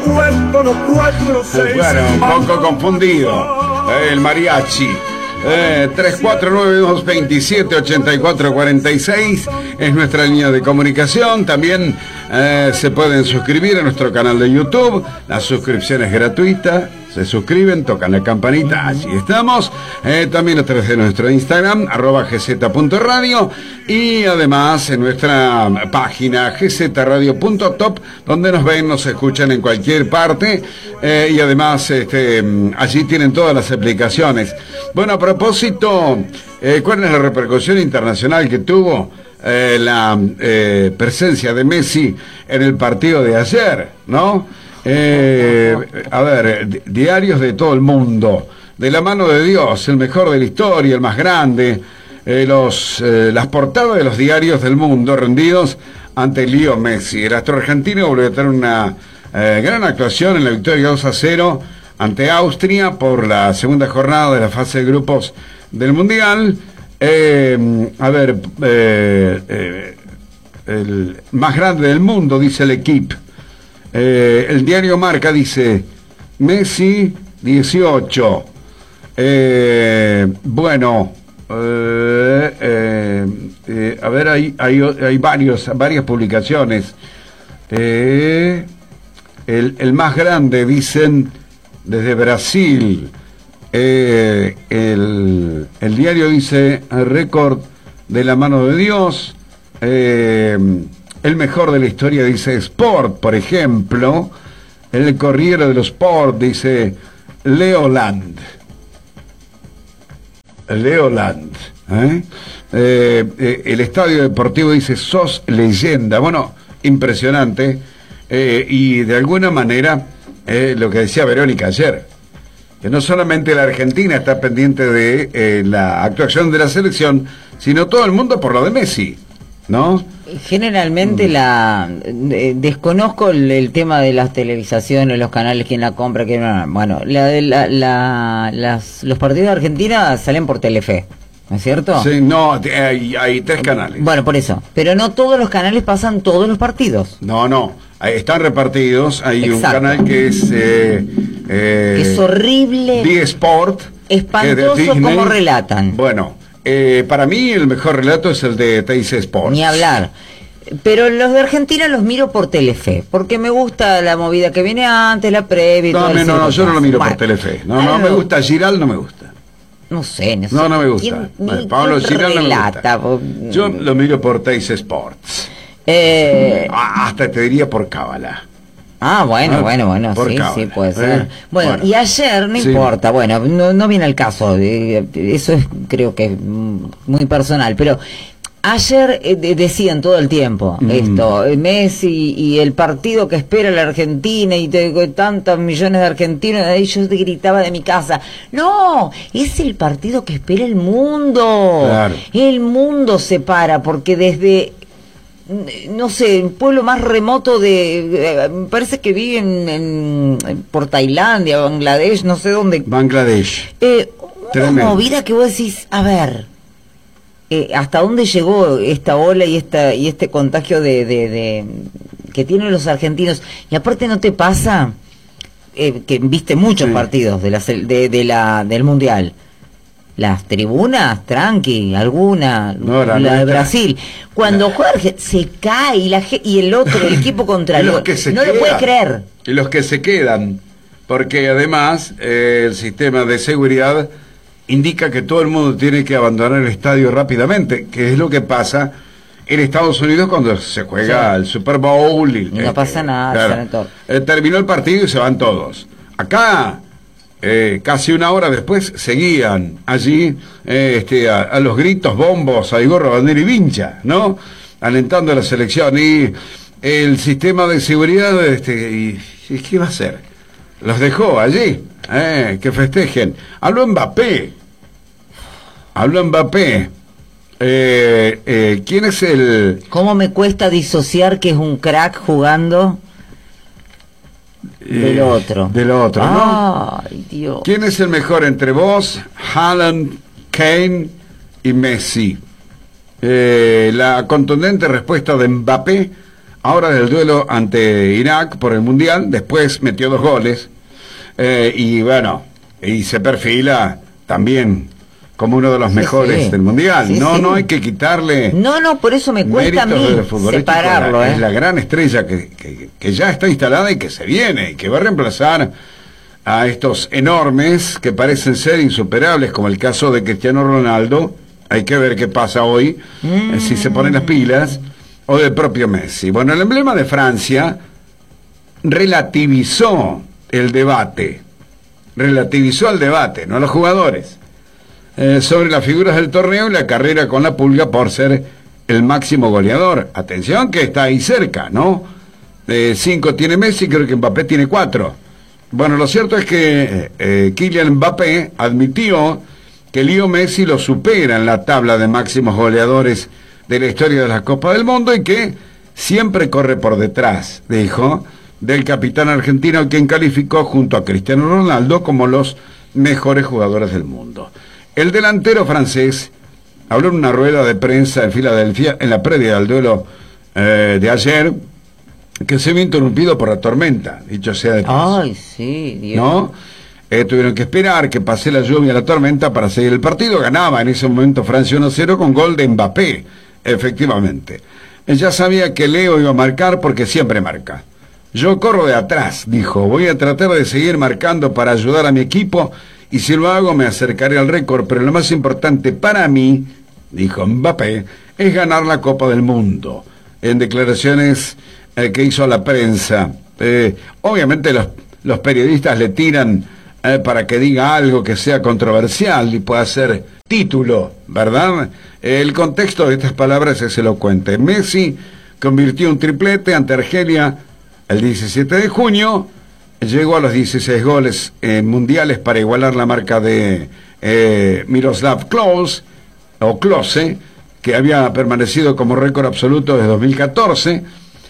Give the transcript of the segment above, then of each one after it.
Bueno, un poco confundido. El mariachi. 3492278446 es nuestra línea de comunicación. También se pueden suscribir a nuestro canal de YouTube. La suscripción es gratuita. Se suscriben, tocan la campanita, allí estamos. También a través de nuestro Instagram, @gz.radio, y además en nuestra página gzradio.top, donde nos ven, nos escuchan en cualquier parte, y además allí tienen todas las aplicaciones. Bueno, a propósito, ¿cuál es la repercusión internacional que tuvo la presencia de Messi en el partido de ayer, ¿no? A ver, diarios de todo el mundo, de la mano de Dios, el mejor de la historia, el más grande, las portadas de los diarios del mundo rendidos ante Leo Messi. El astro argentino volvió a tener una gran actuación en la victoria 2-0 ante Austria por la segunda jornada de la fase de grupos del Mundial. El más grande del mundo, dice el equipo. El diario Marca dice Messi 18. Bueno, a ver, hay varias publicaciones. El más grande, dicen, desde Brasil. El diario dice récord de la mano de Dios. El mejor de la historia, dice Sport, por ejemplo. El Corriere dello Sport dice Leoland. El Estadio Deportivo dice sos leyenda. Bueno, impresionante. Y de alguna manera, lo que decía Verónica ayer, que no solamente la Argentina está pendiente de la actuación de la selección, sino todo el mundo por lo de Messi, ¿no? Generalmente desconozco el tema de las televisaciones, los canales, quién la compra, quién no. Bueno, los partidos de Argentina salen por Telefe, ¿no es cierto? Sí, no, hay 3 canales. Bueno, por eso. Pero no todos los canales pasan todos los partidos. No, están repartidos. Hay un canal que es es horrible, D-Sport, espantoso como relatan. Bueno, para mí el mejor relato es el de Teis Sports. Ni hablar. Pero los de Argentina los miro por Telefe, porque me gusta la movida que viene antes, la previa y todo. No, yo no lo miro por Telefe. No me gusta. Giral no me gusta. No sé. No me gusta. Pablo Giral no me gusta. Yo lo miro por Teis Sports. Hasta te diría por Cábala. Bueno, sí, puede ser. Bueno, y ayer, no importa, bueno, no viene al caso, eso es, creo que es muy personal, pero ayer decían todo el tiempo esto, Messi y el partido que espera la Argentina y tantos millones de argentinos, y yo gritaba de mi casa, no, es el partido que espera el mundo, claro. El mundo se para, porque desde... no sé, el pueblo más remoto me parece que vive por Tailandia, Bangladesh, no sé dónde. Bangladesh. Una movida que vos decís, a ver, hasta dónde llegó esta ola y este contagio de que tienen los argentinos. Y aparte, ¿no te pasa que viste muchos partidos del Mundial? Las tribunas, tranqui, alguna, la de Brasil. Cuando juega se cae y el otro, el equipo contrario, no lo puede creer. Y los que se quedan, porque además el sistema de seguridad indica que todo el mundo tiene que abandonar el estadio rápidamente, que es lo que pasa en Estados Unidos cuando se juega el Super Bowl. Y no pasa nada. Claro, terminó el partido y se van todos. Acá... casi una hora después seguían allí a los gritos, bombos, a Igor Bandera y Vincha, ¿no? Alentando a la selección. Y el sistema de seguridad, ¿qué va a hacer? Los dejó allí, que festejen. Habló Mbappé. ¿Quién es el...? ¿Cómo me cuesta disociar que es un crack jugando... del otro, ¿no? Ay, Dios. ¿Quién es el mejor entre vos, Haaland, Kane y Messi? La contundente respuesta de Mbappé ahora del duelo ante Irak por el Mundial, después metió 2 goles, y bueno, y se perfila también como uno de los mejores del Mundial. No hay que quitarle... No, por eso me cuesta a mí separarlo. Es la gran estrella que ya está instalada y que se viene, y que va a reemplazar a estos enormes que parecen ser insuperables, como el caso de Cristiano Ronaldo. Hay que ver qué pasa hoy, si se ponen las pilas, o del propio Messi. Bueno, el emblema de Francia relativizó el debate, no a los jugadores, sobre las figuras del torneo y la carrera con la Pulga por ser el máximo goleador. Atención que está ahí cerca, ¿no? 5 tiene Messi, creo que Mbappé tiene 4. Bueno, lo cierto es que Kylian Mbappé admitió que Leo Messi lo supera en la tabla de máximos goleadores de la historia de la Copa del Mundo y que siempre corre por detrás, dijo, del capitán argentino, quien calificó junto a Cristiano Ronaldo como los mejores jugadores del mundo. El delantero francés habló en una rueda de prensa en Filadelfia en la previa del duelo de ayer, que se vio interrumpido por la tormenta, dicho sea de paso. Ay, sí, Dios. ¿No? Tuvieron que esperar que pase la lluvia y la tormenta para seguir el partido. Ganaba en ese momento Francia 1-0 con gol de Mbappé, efectivamente. Ya sabía que Leo iba a marcar porque siempre marca. Yo corro de atrás, dijo, voy a tratar de seguir marcando para ayudar a mi equipo, y si lo hago me acercaré al récord, pero lo más importante para mí, dijo Mbappé, es ganar la Copa del Mundo. En declaraciones que hizo a la prensa, obviamente los periodistas le tiran para que diga algo que sea controversial y pueda ser título, ¿verdad? El contexto de estas palabras es elocuente. Messi convirtió un triplete ante Argelia el 17 de junio, llegó a los 16 goles mundiales para igualar la marca de Miroslav Klose, que había permanecido como récord absoluto desde 2014.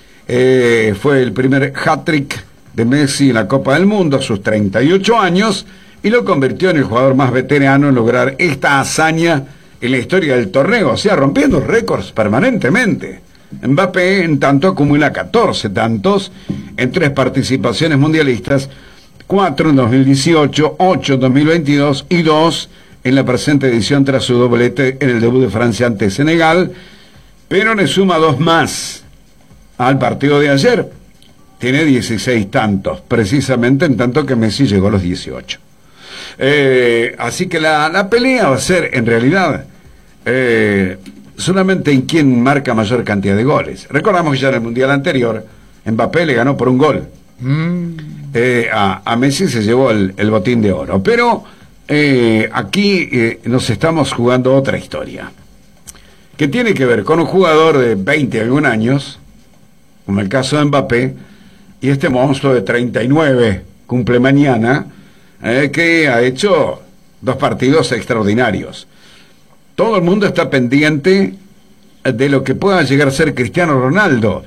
Fue el primer hat-trick de Messi en la Copa del Mundo a sus 38 años y lo convirtió en el jugador más veterano en lograr esta hazaña en la historia del torneo, o sea, rompiendo récords permanentemente. Mbappé, en tanto, acumula 14 tantos en 3 participaciones mundialistas, 4 en 2018, 8 en 2022 y 2 en la presente edición tras su doblete en el debut de Francia ante Senegal, pero le suma 2 más al partido de ayer. Tiene 16 tantos, precisamente en tanto que Messi llegó a los 18. Así que la pelea va a ser, en realidad, solamente en quién marca mayor cantidad de goles. Recordamos que ya en el Mundial anterior, Mbappé le ganó por 1 gol. A Messi se llevó el botín de oro. Pero aquí nos estamos jugando otra historia, que tiene que ver con un jugador de 20 algún años, como el caso de Mbappé, y este monstruo de 39, cumple mañana, que ha hecho 2 partidos extraordinarios. Todo el mundo está pendiente de lo que pueda llegar a ser Cristiano Ronaldo.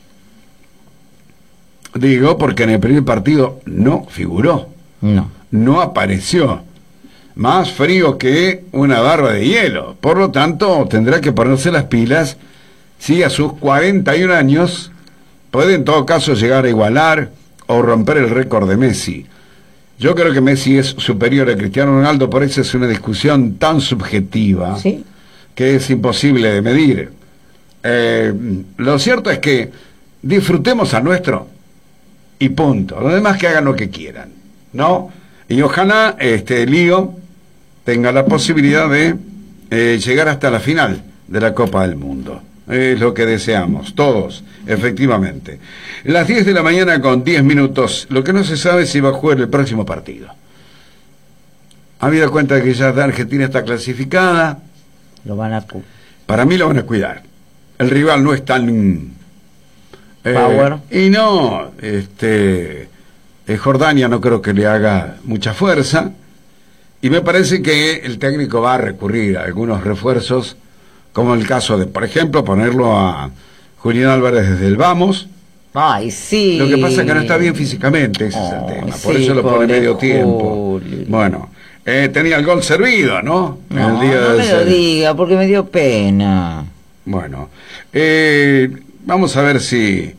Digo, porque en el primer partido no figuró. No apareció. Más frío que una barra de hielo. Por lo tanto, tendrá que ponerse las pilas si a sus 41 años puede en todo caso llegar a igualar o romper el récord de Messi. Yo creo que Messi es superior a Cristiano Ronaldo, por eso es una discusión tan subjetiva, ¿sí?, que es imposible de medir. Lo cierto es que disfrutemos a nuestro y punto. Los demás que hagan lo que quieran, ¿no? Y ojalá Lío tenga la posibilidad de llegar hasta la final de la Copa del Mundo. Es lo que deseamos, todos, efectivamente. Las 10 de la mañana con 10 minutos. Lo que no se sabe es si va a jugar el próximo partido. Habida cuenta de que ya Argentina está clasificada. Para mí lo van a cuidar. El rival no es tan... power. Y no, Jordania no creo que le haga mucha fuerza. Y me parece que el técnico va a recurrir a algunos refuerzos, como el caso de, por ejemplo, ponerlo a Julián Álvarez desde el Vamos. Ay, sí. Lo que pasa es que no está bien físicamente, ese es el tema. Por eso lo pone medio tiempo. Bueno, tenía el gol servido, ¿no? No me lo diga, porque me dio pena. Bueno, vamos a ver si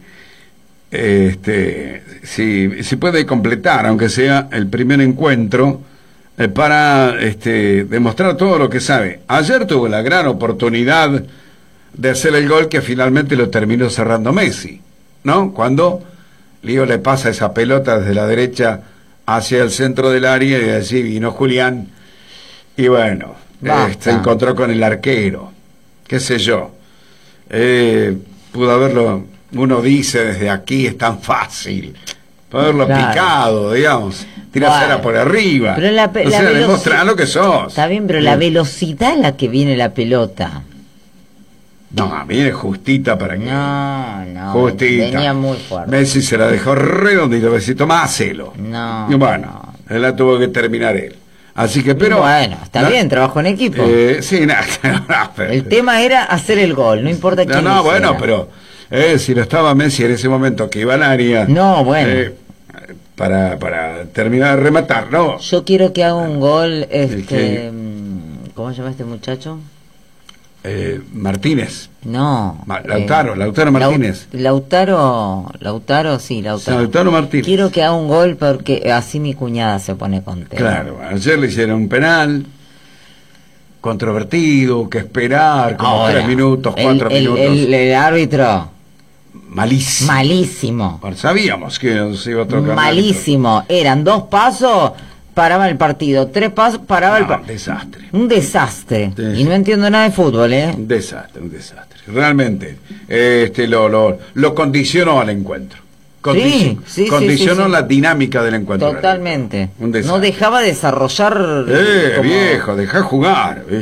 si puede completar, aunque sea el primer encuentro, para demostrar todo lo que sabe. Ayer tuvo la gran oportunidad de hacer el gol que finalmente lo terminó cerrando Messi, ¿no? Cuando Lío le pasa esa pelota desde la derecha hacia el centro del área y allí vino Julián y bueno, se encontró con el arquero, qué sé yo, pudo haberlo, uno dice desde aquí es tan fácil, pudo haberlo picado, digamos, tirársela por arriba, pero demostrar lo que sos. Está bien, pero la velocidad a la que viene la pelota. No, viene justita para que... No, justita. Venía muy fuerte. Messi se la dejó redondito, besito, más celo. No. Y bueno, él la tuvo que terminar él. Así que, pero... Bueno, está bien, trabajo en equipo. Sí, nada. El tema era hacer el gol, no importa quién No, bueno, pero... si lo estaba Messi en ese momento que iba al área... No, bueno. Para terminar de rematar, ¿no? Yo quiero que haga un gol, ¿cómo se llama este muchacho? Martínez. No. Lautaro Martínez. Lautaro Martínez. Quiero que haga un gol porque así mi cuñada se pone contenta. Claro, ayer le hicieron un penal controvertido, que esperar como 3 minutos, 4 minutos. El árbitro. Malísimo. Sabíamos que se iba a tocar. Malísimo. Eran 2 pasos, paraba el partido. 3 pasos, paraba el partido. Desastre. Un desastre. Y no entiendo nada de fútbol, Un desastre. Realmente, lo condicionó al encuentro. Condicionó la dinámica del encuentro. Totalmente. Un desastre. No dejaba desarrollar. Viejo, dejá jugar.